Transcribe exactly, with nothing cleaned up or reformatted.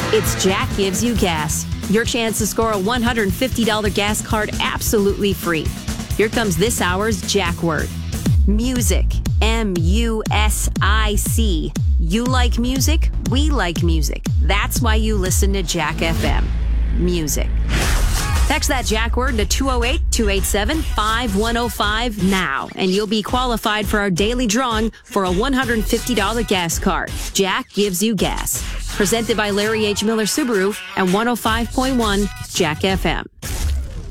It's Jack Gives You Gas. Your chance to score a one hundred fifty dollars gas card absolutely free. Here comes this hour's Jack word. Music. M U S I C. You like music? We like music. That's why you listen to Jack F M. Music. Text that Jack word to two oh eight, two eight seven, five one oh five now, and you'll be qualified for our daily drawing for a one hundred fifty dollars gas card. Jack Gives You Gas. Presented by Larry H. Miller Subaru and one oh five point one Jack F M.